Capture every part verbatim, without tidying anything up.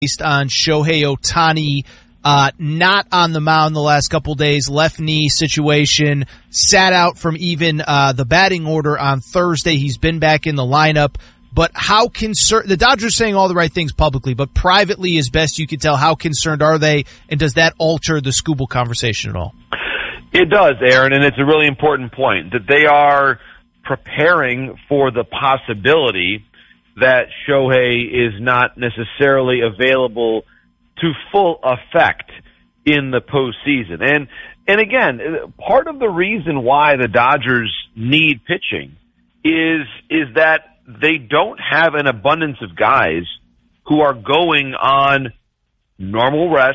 based on Shohei Ohtani uh, not on the mound the last couple days, left knee situation, sat out from even uh, the batting order on Thursday. He's been back in the lineup. But how concerned, the Dodgers are saying all the right things publicly, but privately, as best you can tell, how concerned are they, and does that alter the Skubal conversation at all? It does, Aaron, and it's a really important point that they are preparing for the possibility that Shohei is not necessarily available to full effect in the postseason. And and again, part of the reason why the Dodgers need pitching is is that they don't have an abundance of guys who are going on normal rest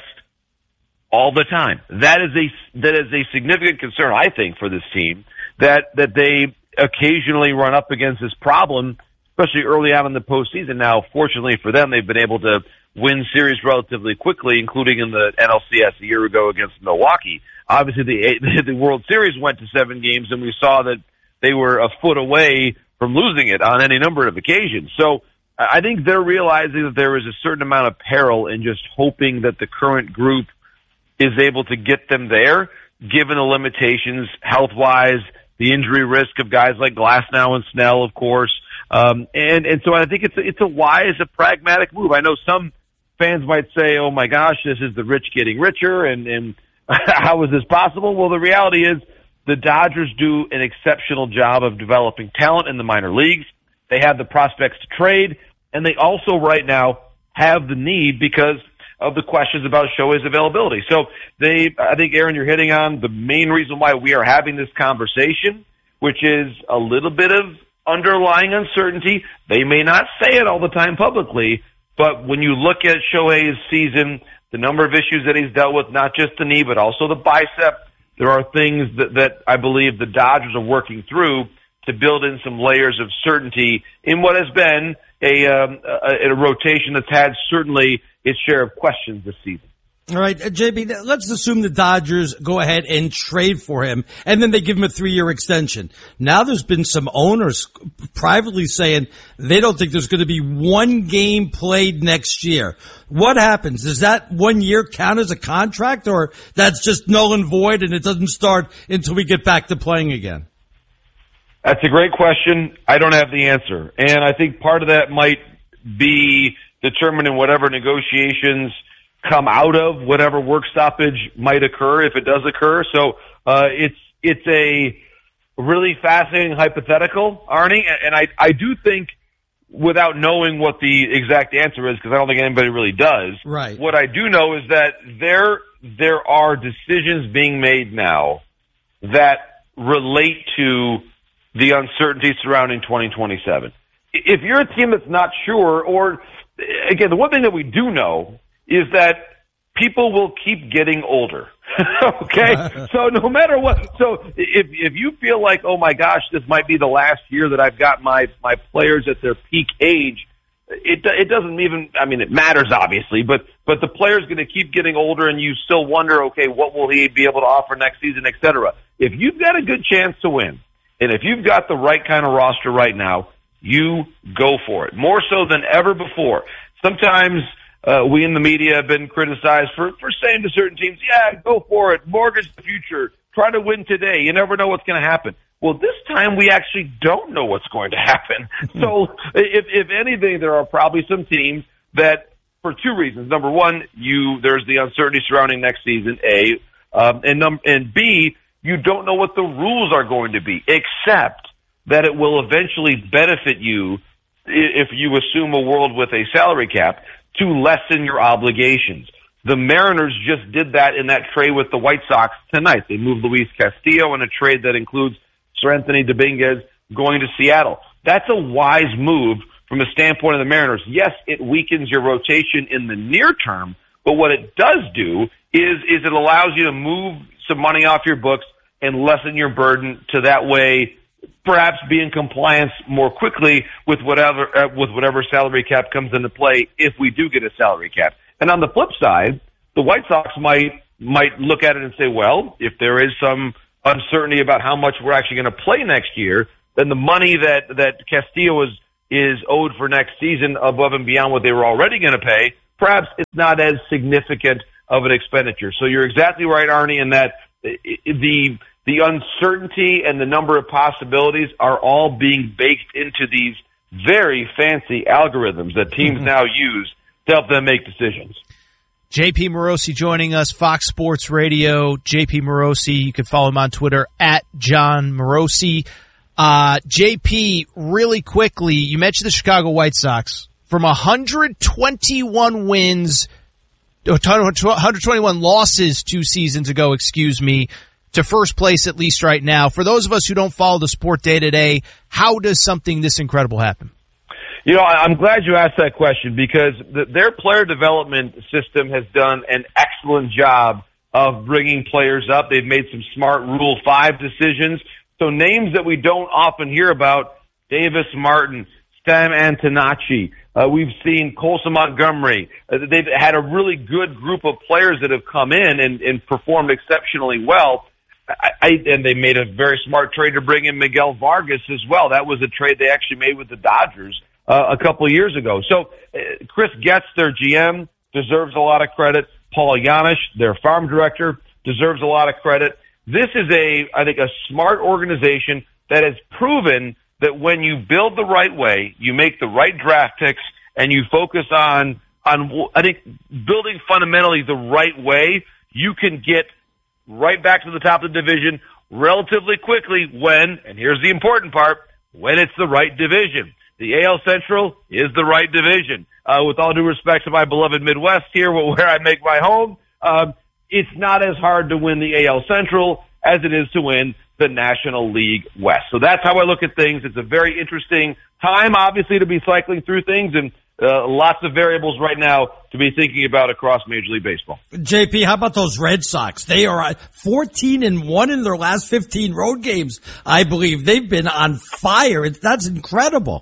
all the time. That is a that is a significant concern, I think, for this team, that that they occasionally run up against this problem, especially early on in the postseason. Now, fortunately for them, they've been able to win series relatively quickly, including in the N L C S a year ago against Milwaukee. Obviously, the the World Series went to seven games, and we saw that they were a foot away from losing it on any number of occasions. So I think they're realizing that there is a certain amount of peril in just hoping that the current group is able to get them there, given the limitations health-wise, the injury risk of guys like Glasnow and Snell, of course. Um, and, and so I think it's a, it's a wise, a pragmatic move. I know some fans might say, oh, my gosh, this is the rich getting richer, and, and how is this possible? Well, the reality is the Dodgers do an exceptional job of developing talent in the minor leagues. They have the prospects to trade, and they also right now have the need because of the questions about Shohei's availability. So they, I think, Aaron, you're hitting on the main reason why we are having this conversation, which is a little bit of underlying uncertainty. They may not say it all the time publicly, but when you look at Shohei's season, the number of issues that he's dealt with, not just the knee, but also the bicep, there are things that, that I believe the Dodgers are working through to build in some layers of certainty in what has been a, um, a, a rotation that's had certainly its share of questions this season. All right, uh, J B, let's assume the Dodgers go ahead and trade for him, and then they give him a three-year extension. Now there's been some owners privately saying they don't think there's going to be one game played next year. What happens? Does that one year count as a contract, or that's just null and void and it doesn't start until we get back to playing again? That's a great question. I don't have the answer. And I think part of that might be determined in whatever negotiations come out of whatever work stoppage might occur, if it does occur. So uh, it's it's a really fascinating hypothetical, Arnie, and I, I do think, without knowing what the exact answer is, because I don't think anybody really does, right. What I do know is that there there are decisions being made now that relate to the uncertainty surrounding twenty twenty-seven. If you're a team that's not sure, or, again, the one thing that we do know is that people will keep getting older. Okay? So no matter what, so if if you feel like, oh my gosh, this might be the last year that I've got my, my players at their peak age, it it doesn't even, I mean, it matters obviously, but, but the player's going to keep getting older and you still wonder, okay, what will he be able to offer next season, et cetera. If you've got a good chance to win, and if you've got the right kind of roster right now, you go for it. More so than ever before. Sometimes Uh, we in the media have been criticized for, for saying to certain teams, yeah, go for it, mortgage the future, try to win today, you never know what's going to happen. Well, this time we actually don't know what's going to happen. So if, if anything, there are probably some teams that, for two reasons. Number one, you there's the uncertainty surrounding next season, A, um, and, num- and B, you don't know what the rules are going to be, except that it will eventually benefit you if you assume a world with a salary cap to lessen your obligations. The Mariners just did that in that trade with the White Sox tonight. They moved Luis Castillo in a trade that includes Sir Anthony Dominguez going to Seattle. That's a wise move from the standpoint of the Mariners. Yes, it weakens your rotation in the near term, but what it does do is, is it allows you to move some money off your books and lessen your burden to that way perhaps be in compliance more quickly with whatever uh, with whatever salary cap comes into play if we do get a salary cap. And on the flip side, the White Sox might might look at it and say, well, if there is some uncertainty about how much we're actually going to play next year, then the money that that Castillo is is owed for next season above and beyond what they were already going to pay, perhaps it's not as significant of an expenditure. So you're exactly right, Arnie, in that the the uncertainty and the number of possibilities are all being baked into these very fancy algorithms that teams now use to help them make decisions. J P Morosi joining us, Fox Sports Radio. J P Morosi, you can follow him on Twitter at John Morosi. Uh, J P, really quickly, you mentioned the Chicago White Sox. From one hundred twenty-one wins, one hundred twenty-one losses two seasons ago, excuse me, to first place at least right now. For those of us who don't follow the sport day to day, how does something this incredible happen? You know, I'm glad you asked that question because the, their player development system has done an excellent job of bringing players up. They've made some smart Rule five decisions. So names that we don't often hear about, Davis Martin, Stan Antonacci, uh, we've seen Colson Montgomery. Uh, they've had a really good group of players that have come in and, and performed exceptionally well. I, I, and they made a very smart trade to bring in Miguel Vargas as well. That was a trade they actually made with the Dodgers Uh, a couple of years ago. So uh, Chris Getz, their G M, deserves a lot of credit. Paul Janisch, their farm director, deserves a lot of credit. This is a, I think, a smart organization that has proven that when you build the right way, you make the right draft picks, and you focus on, on I think, building fundamentally the right way, you can get right back to the top of the division relatively quickly when, and here's the important part, when it's the right division. The A L Central is the right division. Uh, with all due respect to my beloved Midwest here, where I make my home, um, it's not as hard to win the A L Central as it is to win the National League West. So that's how I look at things. It's a very interesting time, obviously, to be cycling through things, and uh, lots of variables right now to be thinking about across Major League Baseball. J P, how about those Red Sox? They are fourteen and one in their last fifteen road games, I believe. They've been on fire. It's, that's incredible.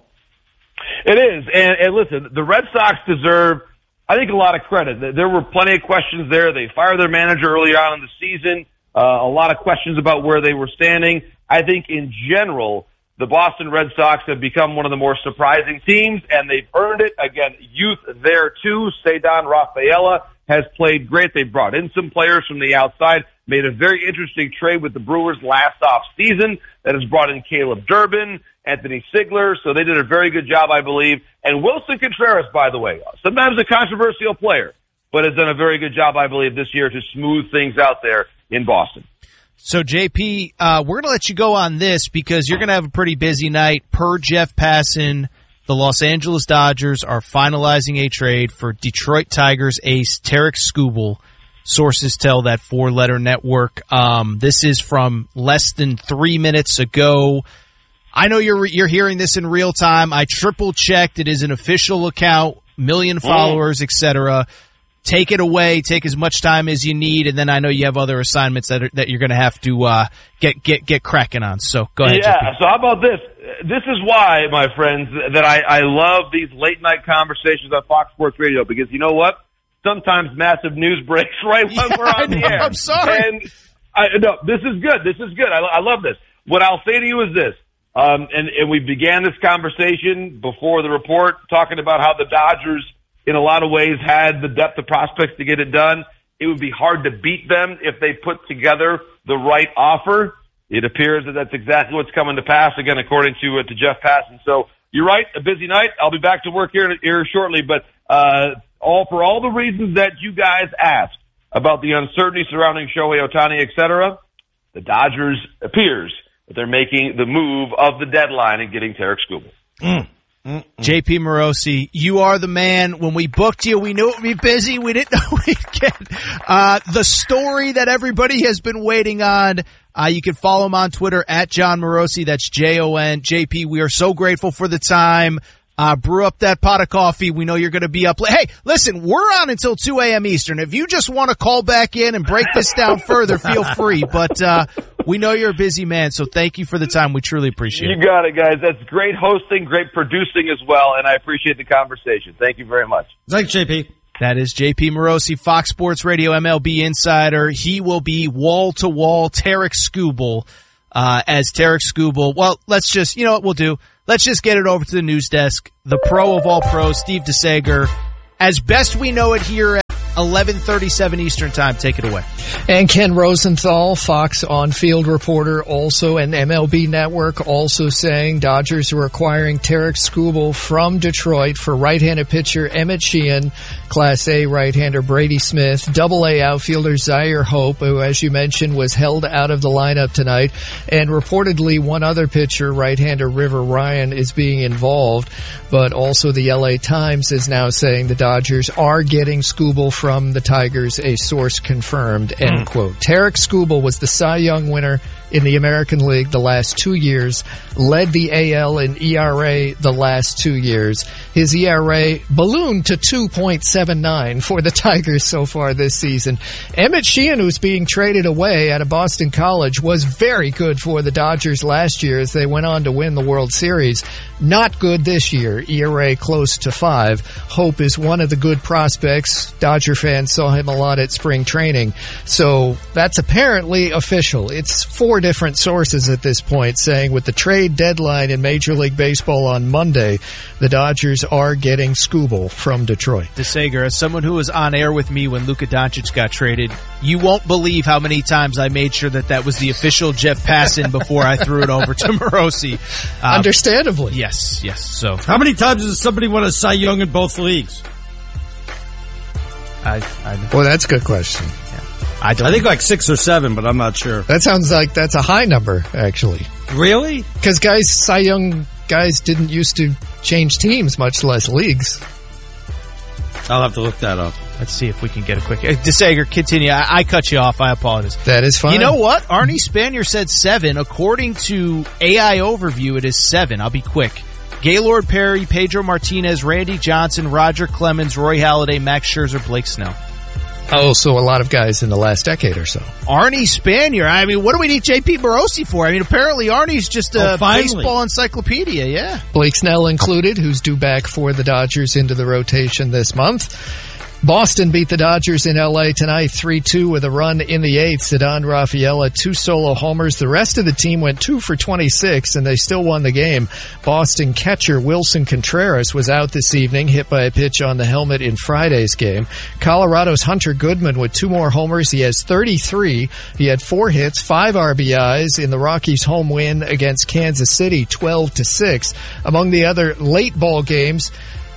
It is, and, and listen, the Red Sox deserve, I think, a lot of credit. There were plenty of questions there. They fired their manager early on in the season. Uh, a lot of questions about where they were standing. I think, in general, the Boston Red Sox have become one of the more surprising teams, and they've earned it. Again, youth there, too. Cedar Rafaela has played great. They brought in some players from the outside, made a very interesting trade with the Brewers last offseason that has brought in Caleb Durbin, Anthony Sigler, so they did a very good job, I believe. And Wilson Contreras, by the way, sometimes a controversial player, but has done a very good job, I believe, this year to smooth things out there in Boston. So, J P, uh, we're going to let you go on this because you're going to have a pretty busy night. Per Jeff Passan, the Los Angeles Dodgers are finalizing a trade for Detroit Tigers ace Tarik Skubal. Sources tell that four-letter network. Um, this is from less than three minutes ago. I know you're you're hearing this in real time. I triple-checked. It is an official account, million followers, et cetera. Take it away. Take as much time as you need, and then I know you have other assignments that are, that you're going to have to uh, get get get cracking on. So go ahead. Yeah. J P. So how about this? This is why, my friends, that I, I love these late night conversations on Fox Sports Radio, because you know what? Sometimes massive news breaks right when yeah, we're on I the know, air. I'm sorry. And I, no, this is good. This is good. I, I love this. What I'll say to you is this. Um, and, and we began this conversation before the report talking about how the Dodgers, in a lot of ways, had the depth of prospects to get it done. It would be hard to beat them if they put together the right offer. It appears that that's exactly what's coming to pass, again, according to uh, to Jeff Passan. So you're right, a busy night. I'll be back to work here, here shortly. But uh, all for all the reasons that you guys asked about the uncertainty surrounding Shohei Ohtani, et cetera, the Dodgers appears that they're making the move of the deadline and getting Tarik Skubal. Mm. Mm-mm. J P Morosi, you are the man. When we booked you, we knew it would be busy. We didn't know we'd get uh, the story that everybody has been waiting on. Uh, you can follow him on Twitter at John Morosi. That's J O N. J P, we are so grateful for the time. Uh, brew up that pot of coffee. We know you're going to be up late. Hey, listen, we're on until two a.m. Eastern. If you just want to call back in and break this down further, feel free. But uh, we know you're a busy man, so thank you for the time. We truly appreciate it. You got it, guys. That's great hosting, great producing as well, and I appreciate the conversation. Thank you very much. Thanks, J P. That is J P Morosi, Fox Sports Radio M L B insider. He will be wall-to-wall Tarik Skubal uh, as Tarik Skubal. Well, let's just, you know what we'll do? Let's just get it over to the news desk. The pro of all pros, Steve DeSager, as best we know it here at eleven thirty-seven Eastern Time. Take it away. And Ken Rosenthal, Fox on-field reporter, also an M L B Network, also saying Dodgers are acquiring Tarek Skubal from Detroit for right-handed pitcher Emmett Sheehan, Class A right-hander Brady Smith, Double A outfielder Zaire Hope, who, as you mentioned, was held out of the lineup tonight, and reportedly one other pitcher, right-hander River Ryan, is being involved. But also the L A Times is now saying the Dodgers are getting Skubal from the Tigers, a source confirmed, end mm. quote. Tarek Skubal was the Cy Young winner in the American League the last two years, led the A L in E R A the last two years. His E R A ballooned to two point seven nine for the Tigers so far this season. Emmett Sheehan, who's being traded away out of Boston College, was very good for the Dodgers last year as they went on to win the World Series. Not good this year, E R A close to five. Hope is one of the good prospects. Dodger fans saw him a lot at spring training. So that's apparently official. It's four different sources at this point saying with the trade deadline in Major League Baseball on Monday, the Dodgers are getting Skubal from Detroit. DeSager, as someone who was on air with me when Luka Doncic got traded, you won't believe how many times I made sure that that was the official Jeff Passan before I threw it over to Morosi. Um, Understandably. Yes, yes. So, how many times does somebody want a Cy Young in both leagues? I, I, well, that's a good question. Yeah. I, don't I think like six or seven, but I'm not sure. That sounds like that's a high number, actually. Really? Because guys, Cy Young guys didn't used to change teams, much less leagues. I'll have to look that up. Let's see if we can get a quick... Uh, DeSager, continue. I, I cut you off. I apologize. That is fine. You know what? Arnie Spanier said seven. According to A I Overview, it is seven. I'll be quick. Gaylord Perry, Pedro Martinez, Randy Johnson, Roger Clemens, Roy Halladay, Max Scherzer, Blake Snell. Oh, so a lot of guys in the last decade or so. Arnie Spanier. I mean, what do we need J P Morosi for? I mean, apparently Arnie's just a oh, baseball encyclopedia, yeah. Blake Snell included, who's due back for the Dodgers into the rotation this month. Boston beat the Dodgers in L A tonight three two with a run in the eighth. Ceddanne Rafaela, two solo homers. The rest of the team went two for twenty-six, and they still won the game. Boston catcher Wilson Contreras was out this evening, hit by a pitch on the helmet in Friday's game. Colorado's Hunter Goodman with two more homers. He has thirty-three. He had four hits, five R B Is in the Rockies' home win against Kansas City, twelve to six. Among the other late ball games,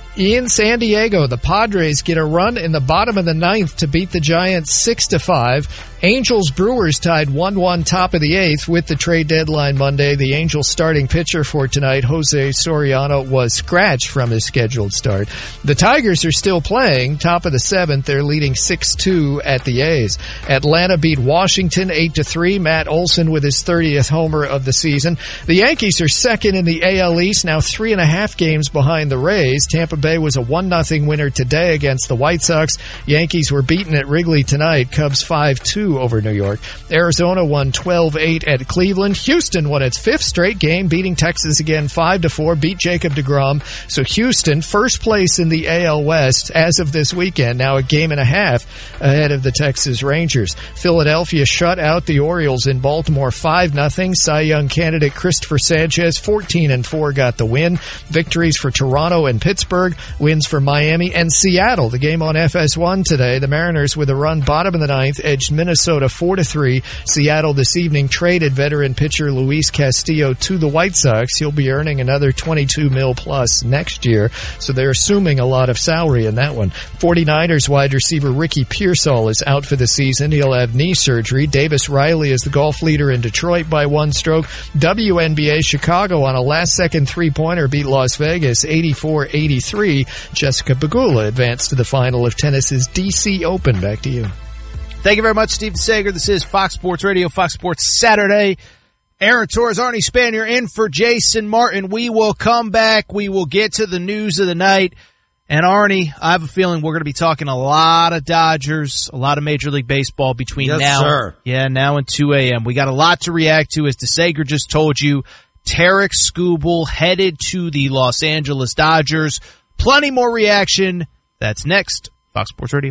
in San Diego, the Padres get a run in the bottom of the ninth to beat the Giants six to five. Angels Brewers tied one one top of the eighth with the trade deadline Monday. The Angels starting pitcher for tonight, Jose Soriano, was scratched from his scheduled start. The Tigers are still playing. Top of the seventh, they're leading six two at the A's. Atlanta beat Washington eight to three. Matt Olson with his thirtieth homer of the season. The Yankees are second in the A L East, now three and a half games behind the Rays. Tampa Bay was a one nothing winner today against the White Sox. Yankees were beaten at Wrigley tonight. Cubs five two over New York. Arizona won twelve eight at Cleveland. Houston won its fifth straight game, beating Texas again five to four, beat Jacob deGrom. So Houston, first place in the A L West as of this weekend, now a game and a half ahead of the Texas Rangers. Philadelphia shut out the Orioles in Baltimore five nothing. Cy Young candidate Christopher Sanchez, fourteen and four, got the win. Victories for Toronto and Pittsburgh, wins for Miami and Seattle. The game on F S one today, the Mariners with a run bottom of the ninth edged Minnesota four to three. Seattle this evening traded veteran pitcher Luis Castillo to the White Sox. He'll be earning another twenty-two mil plus next year, so they're assuming a lot of salary in that one. 49ers wide receiver Ricky Pearsall is out for the season. He'll have knee surgery. Davis Riley is the golf leader in Detroit by one stroke. W N B A Chicago on a last-second three-pointer beat Las Vegas eighty-four eighty-three. Jessica Pegula advanced to the final of tennis's D C Open. Back to you. Thank you very much, Steve Sager. This is Fox Sports Radio, Fox Sports Saturday. Aaron Torres, Arnie Spanier in for Jason Martin. We will come back. We will get to the news of the night. And Arnie, I have a feeling we're going to be talking a lot of Dodgers, a lot of Major League Baseball between yes, now, sir. yeah, now and two a.m. We got a lot to react to, as DeSager just told you. Tarek Skubal headed to the Los Angeles Dodgers. Plenty more reaction. That's next. Fox Sports Radio.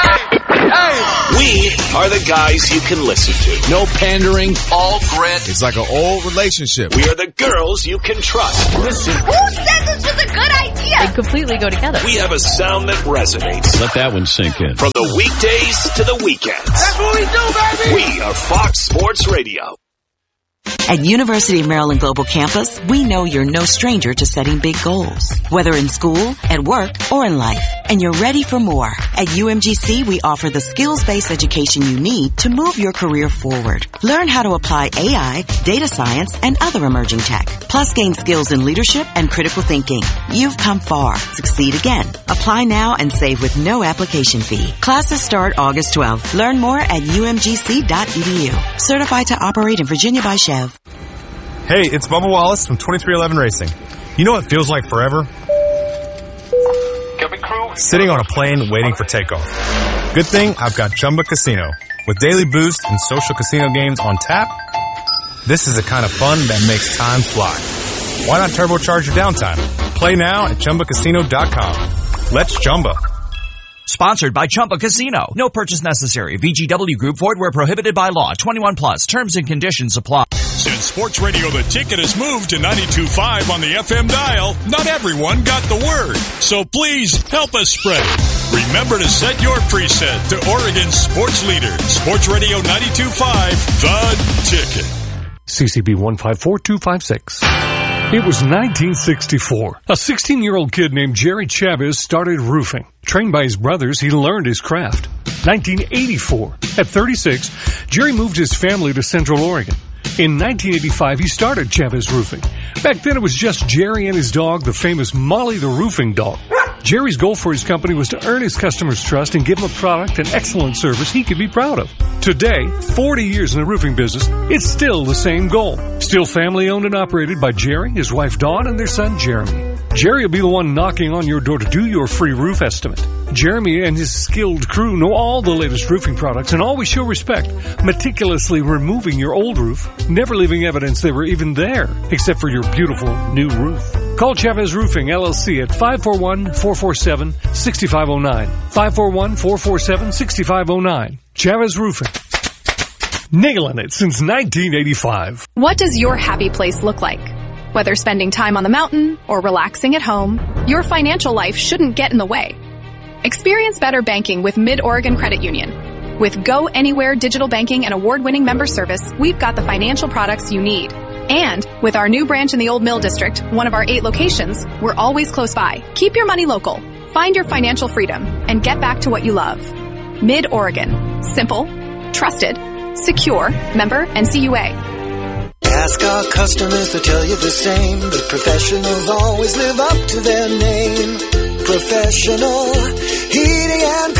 We are the guys you can listen to. No pandering, all grit. It's like an old relationship. We are the girls you can trust. Listen. Who said this was a good idea? Yeah. They completely go together. We have a sound that resonates. Let that one sink in. From the weekdays to the weekends. That's what we do, baby! We are Fox Sports Radio. At University of Maryland Global Campus, we know you're no stranger to setting big goals, whether in school, at work, or in life. And you're ready for more. At U M G C, we offer the skills-based education you need to move your career forward. Learn how to apply A I, data science, and other emerging tech. Plus, gain skills in leadership and critical thinking. You've come far. Succeed again. Apply now and save with no application fee. Classes start August twelfth. Learn more at U M G C dot E D U. Certified to operate in Virginia by Chev. Hey, it's Bubba Wallace from twenty-three eleven Racing. You know what feels like forever? Sitting on a plane waiting for takeoff. Good thing I've got Chumba Casino. With daily boost and social casino games on tap, this is the kind of fun that makes time fly. Why not turbocharge your downtime? Play now at Chumba Casino dot com. Let's Chumba. Sponsored by Chumba Casino. No purchase necessary. V G W Group. Void where prohibited by law. twenty-one plus. Terms and conditions apply. Since Sports Radio The Ticket has moved to ninety-two point five on the F M dial, not everyone got the word. So please help us spread it. Remember to set your preset to Oregon's sports leader. Sports Radio ninety-two point five, The Ticket. C C B one five four two five six. It was nineteen sixty-four. A sixteen-year-old kid named Jerry Chavez started roofing. Trained by his brothers, he learned his craft. nineteen eighty-four. At thirty-six, Jerry moved his family to Central Oregon. In nineteen eighty-five, he started Chavez Roofing. Back then, it was just Jerry and his dog, the famous Molly the Roofing Dog. Jerry's goal for his company was to earn his customers' trust and give them a product and excellent service he could be proud of. Today, forty years in the roofing business, it's still the same goal. Still family owned and operated by Jerry, his wife Dawn, and their son Jeremy. Jerry will be the one knocking on your door to do your free roof estimate. Jeremy and his skilled crew know all the latest roofing products and always show respect, meticulously removing your old roof, never leaving evidence they were even there, except for your beautiful new roof. Call Chavez Roofing, L L C at five four one, four four seven, six five zero nine. five four one, four four seven, six five zero nine. Chavez Roofing. Nailing it since nineteen eighty-five. What does your happy place look like? Whether spending time on the mountain or relaxing at home, your financial life shouldn't get in the way. Experience better banking with Mid-Oregon Credit Union. With Go Anywhere digital banking and award-winning member service, we've got the financial products you need. And with our new branch in the Old Mill District, one of our eight locations, we're always close by. Keep your money local. Find your financial freedom and get back to what you love. Mid-Oregon. Simple, trusted, secure, member N C U A. Ask our customers to tell you the same, but professionals always live up to their name. Professional heating and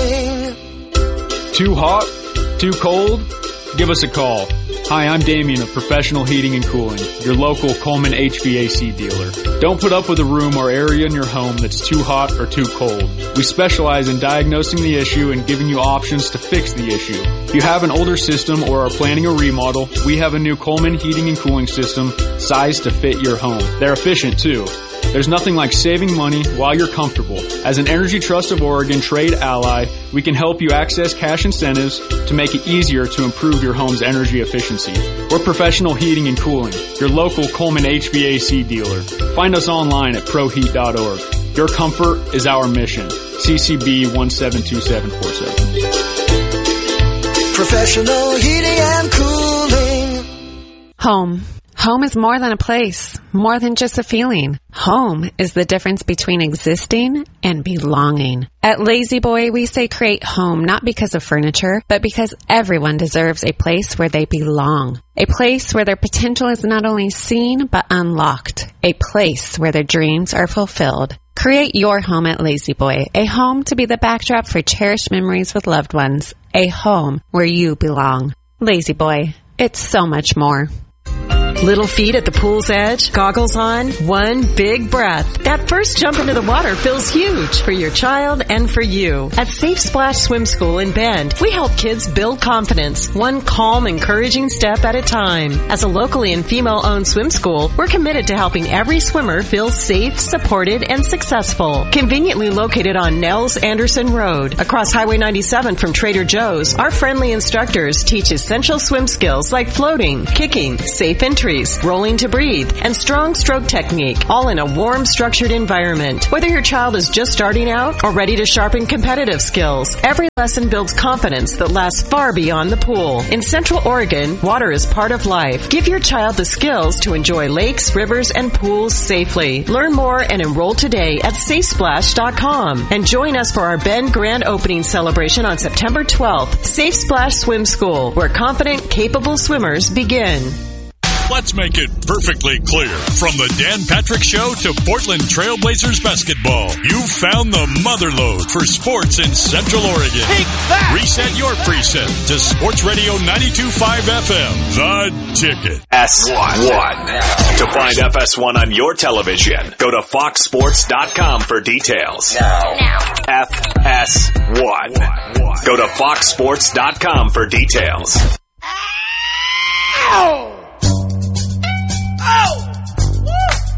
cooling. Too hot? Too cold? Give us a call. Hi, I'm Damien of Professional Heating and Cooling, your local Coleman H V A C dealer. Don't put up with a room or area in your home that's too hot or too cold. We specialize in diagnosing the issue and giving you options to fix the issue. If you have an older system or are planning a remodel, we have a new Coleman Heating and Cooling system sized to fit your home. They're efficient too. There's nothing like saving money while you're comfortable. As an Energy Trust of Oregon trade ally, we can help you access cash incentives to make it easier to improve your home's energy efficiency. We're Professional Heating and Cooling, your local Coleman H V A C dealer. Find us online at pro heat dot org. Your comfort is our mission. C C B one seven two seven four seven. Professional Heating and Cooling. Home. Home is more than a place, more than just a feeling. Home is the difference between existing and belonging. At Lazy Boy, we say create home not because of furniture, but because everyone deserves a place where they belong. A place where their potential is not only seen, but unlocked. A place where their dreams are fulfilled. Create your home at Lazy Boy, a home to be the backdrop for cherished memories with loved ones. A home where you belong. Lazy Boy, it's so much more. Little feet at the pool's edge, goggles on, one big breath. That first jump into the water feels huge for your child and for you. At Safe Splash Swim School in Bend, we help kids build confidence, one calm, encouraging step at a time. As a locally and female-owned swim school, we're committed to helping every swimmer feel safe, supported, and successful. Conveniently located on Nels Anderson Road, across Highway ninety-seven from Trader Joe's, our friendly instructors teach essential swim skills like floating, kicking, safe entry, increase, rolling to breathe, and strong stroke technique, all in a warm, structured environment. Whether your child is just starting out or ready to sharpen competitive skills, every lesson builds confidence that lasts far beyond the pool. In Central Oregon, water is part of life. Give your child the skills to enjoy lakes, rivers, and pools safely. Learn more and enroll today at safe splash dot com. And join us for our Bend grand opening celebration on September twelfth. Safe Splash Swim School, where confident, capable swimmers begin. Let's make it perfectly clear. From the Dan Patrick Show to Portland Trailblazers basketball, you found the motherlode for sports in Central Oregon. Take that! Reset your preset to Sports Radio ninety-two point five F M, The Ticket. S one. To find F S one on your television, go to fox sports dot com for details. Now. F S one. Go to fox sports dot com for details. Ow! Oh! Woo!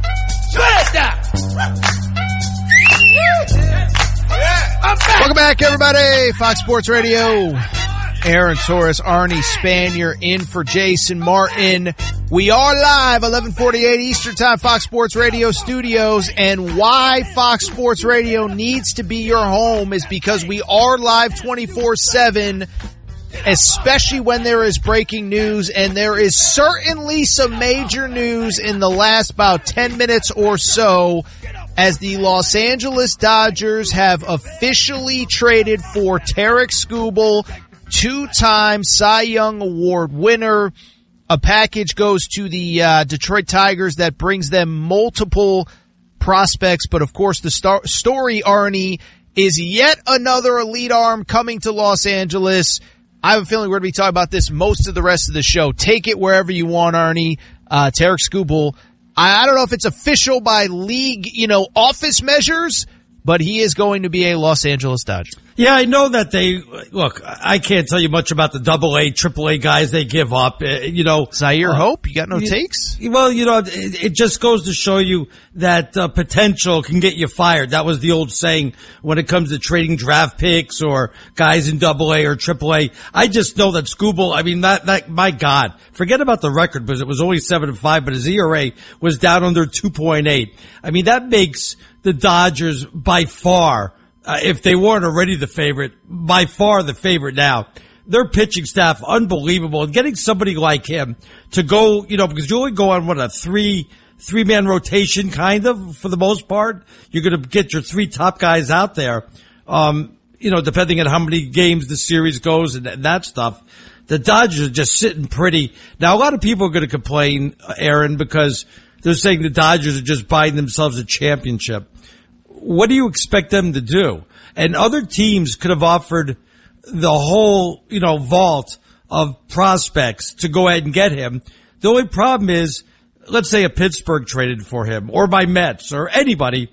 Welcome back, everybody. Fox Sports Radio. Aaron Torres, Arnie Spanier in for Jason Martin. We are live, eleven forty-eight Eastern Time, Fox Sports Radio studios. And why Fox Sports Radio needs to be your home is because we are live twenty-four seven, especially when there is breaking news. And there is certainly some major news in the last about ten minutes or so, as the Los Angeles Dodgers have officially traded for Tarik Skubal, two-time Cy Young Award winner. A package goes to the uh, Detroit Tigers that brings them multiple prospects. But, of course, the star- story, Arnie, is yet another elite arm coming to Los Angeles. I have a feeling we're going to be talking about this most of the rest of the show. Take it wherever you want, Arnie. Uh, Tarik Skubal, I don't know if it's official by league, you know, office measures, but he is going to be a Los Angeles Dodger. Yeah, I know that they, look, I can't tell you much about the double A, triple A guys they give up. Uh, you know, Zaire uh, Hope, you got no you, takes? Well, you know, it, it just goes to show you that uh, potential can get you fired. That was the old saying when it comes to trading draft picks or guys in double A or triple A. I just know that Skubal, I mean, that, that, my God, forget about the record because it was only seven and five, but his E R A was down under two point eight. I mean, that makes the Dodgers by far, Uh, if they weren't already the favorite, by far the favorite now. Their pitching staff, unbelievable. And getting somebody like him to go, you know, because you only go on, what, a three, three-man rotation, kind of, for the most part. You're going to get your three top guys out there, um, you know, depending on how many games the series goes and, and that stuff. The Dodgers are just sitting pretty. Now, a lot of people are going to complain, Aaron, because they're saying the Dodgers are just buying themselves a championship. What do you expect them to do? And other teams could have offered the whole, you know, vault of prospects to go ahead and get him. The only problem is, let's say a Pittsburgh traded for him, or my Mets, or anybody.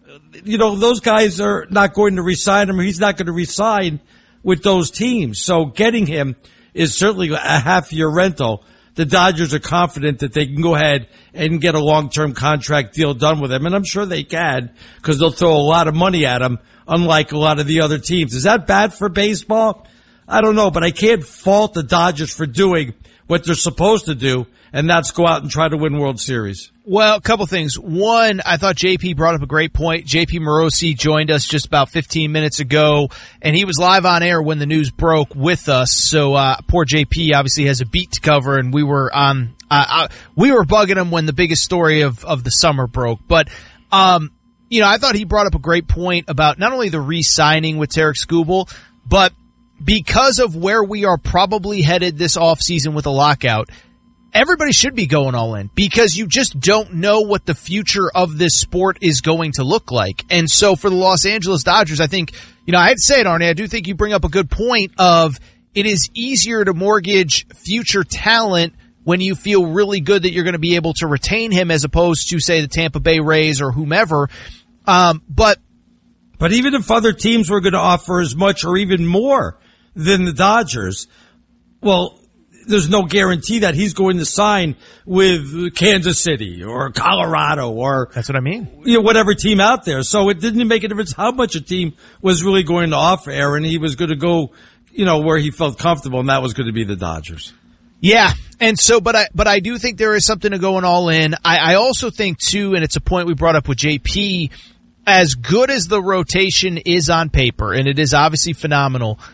You know, those guys are not going to re-sign him, or he's not going to re-sign with those teams. So getting him is certainly a half-year rental. The Dodgers are confident that they can go ahead and get a long-term contract deal done with him, and I'm sure they can because they'll throw a lot of money at him, unlike a lot of the other teams. Is that bad for baseball? I don't know, but I can't fault the Dodgers for doing what they're supposed to do, and that's go out and try to win World Series. Well, a couple things. One, I thought J P brought up a great point. J P Morosi joined us just about fifteen minutes ago, and he was live on air when the news broke with us. So, uh, poor J P obviously has a beat to cover, and we were on, uh, uh, we were bugging him when the biggest story of, of the summer broke. But, um, you know, I thought he brought up a great point about not only the re-signing with Tarik Skubal, but because of where we are probably headed this offseason with a lockout, everybody should be going all in because you just don't know what the future of this sport is going to look like. And so for the Los Angeles Dodgers, I think, you know, I had to say it, Arnie, I do think you bring up a good point of it is easier to mortgage future talent when you feel really good that you're going to be able to retain him as opposed to, say, the Tampa Bay Rays or whomever. Um, but, but even if other teams were going to offer as much or even more than the Dodgers, well, there's no guarantee that he's going to sign with Kansas City or Colorado or that's what I mean. You know, whatever team out there. So it didn't make a difference how much a team was really going to offer Aaron. He was going to go, you know, where he felt comfortable, and that was going to be the Dodgers. Yeah. And so, but I, but I do think there is something to going all in. I, I also think too, and it's a point we brought up with J P, as good as the rotation is on paper, and it is obviously phenomenal,